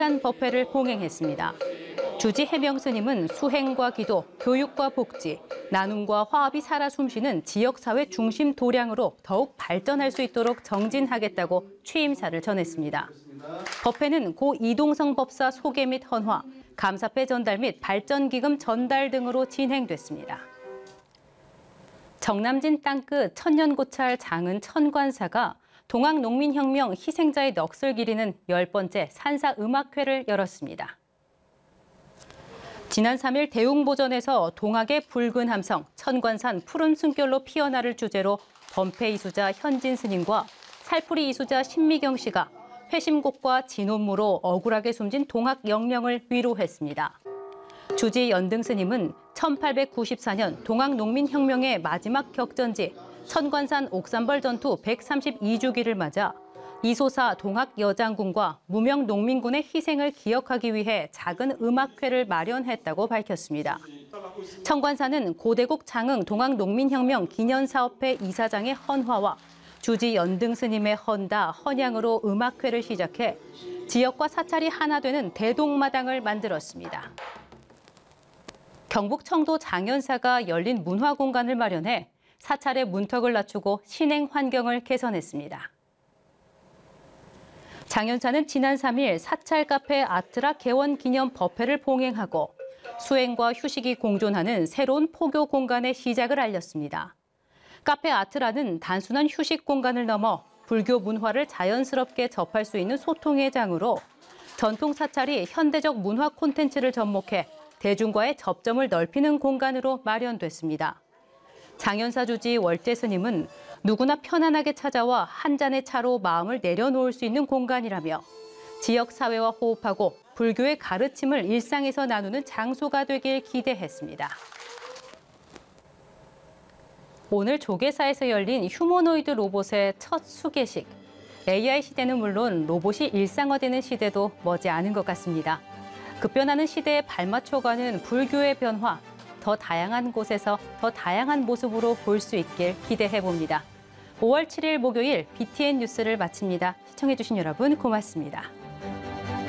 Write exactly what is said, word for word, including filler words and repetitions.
법회를 봉행했습니다. 주지 해명 스님은 수행과 기도, 교육과 복지, 나눔과 화합이 살아 숨쉬는 지역사회 중심 도량으로 더욱 발전할 수 있도록 정진하겠다고 취임사를 전했습니다. 법회는 고 이동성 법사 소개 및 헌화, 감사패 전달 및 발전기금 전달 등으로 진행됐습니다. 정남진 땅끝 천년고찰 장은 천관사가 동학농민혁명 희생자의 넋을 기리는 열 번째 산사음악회를 열었습니다. 지난 삼 일 대웅보전에서 동학의 붉은 함성, 천관산 푸른 숨결로 피어나를 주제로 범패 이수자 현진 스님과 살풀이 이수자 신미경 씨가 회심곡과 진혼무로 억울하게 숨진 동학 영령을 위로했습니다. 주지 연등 스님은 천팔백구십사 년 동학농민혁명의 마지막 격전지 천관산 옥산벌 전투 백삼십이 주기를 맞아 이소사 동학여장군과 무명농민군의 희생을 기억하기 위해 작은 음악회를 마련했다고 밝혔습니다. 천관사는 고대국 장흥 동학농민혁명 기념사업회 이사장의 헌화와 주지 연등 스님의 헌다, 헌양으로 음악회를 시작해 지역과 사찰이 하나 되는 대동마당을 만들었습니다. 경북 청도 장현사가 열린 문화공간을 마련해 사찰의 문턱을 낮추고 신행 환경을 개선했습니다. 장현사는 지난 삼 일 사찰 카페 아트라 개원 기념 법회를 봉행하고 수행과 휴식이 공존하는 새로운 포교 공간의 시작을 알렸습니다. 카페 아트라는 단순한 휴식 공간을 넘어 불교 문화를 자연스럽게 접할 수 있는 소통의 장으로 전통 사찰이 현대적 문화 콘텐츠를 접목해 대중과의 접점을 넓히는 공간으로 마련됐습니다. 장현사 주지 월제 스님은 누구나 편안하게 찾아와 한 잔의 차로 마음을 내려놓을 수 있는 공간이라며 지역 사회와 호흡하고 불교의 가르침을 일상에서 나누는 장소가 되길 기대했습니다. 오늘 조계사에서 열린 휴머노이드 로봇의 첫 수계식. 에이아이 시대는 물론 로봇이 일상화되는 시대도 머지않은 것 같습니다. 급변하는 시대에 발맞춰가는 불교의 변화, 더 다양한 곳에서 더 다양한 모습으로 볼 수 있길 기대해봅니다. 오월 칠 일 목요일 비티엔 뉴스를 마칩니다. 시청해주신 여러분 고맙습니다.